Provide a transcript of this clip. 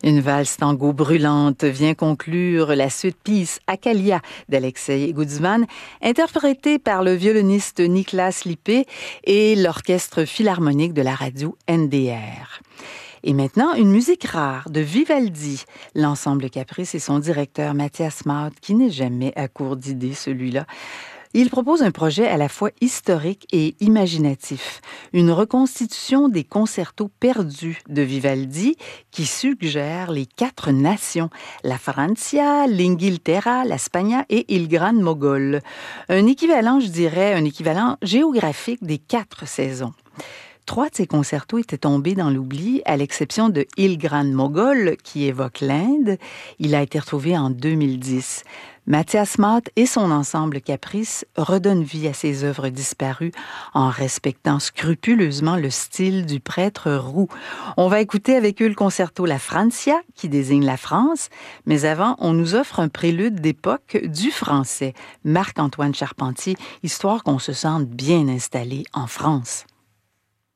Une valse tango brûlante vient conclure la suite Peace Akalia d'Alexei Goudzman, interprétée par le violoniste Niklas Lippe et l'orchestre philharmonique de la radio NDR. Et maintenant, une musique rare de Vivaldi. L'ensemble Caprice et son directeur Matthias Maud, qui n'est jamais à court d'idées, celui-là. Il propose un projet à la fois historique et imaginatif, une reconstitution des concertos perdus de Vivaldi qui suggère les 4 nations, la Francia, l'Inghilterra, l'Espagne et il Gran Mogol. Un équivalent, je dirais, un équivalent géographique des 4 saisons. 3 de ces concertos étaient tombés dans l'oubli, à l'exception de Il Gran Mogol, qui évoque l'Inde. Il a été retrouvé en 2010. Matthias Maud et son ensemble Caprice redonnent vie à ses œuvres disparues en respectant scrupuleusement le style du prêtre roux. On va écouter avec eux le concerto La Francia, qui désigne la France, mais avant, on nous offre un prélude d'époque du français, Marc-Antoine Charpentier, histoire qu'on se sente bien installé en France.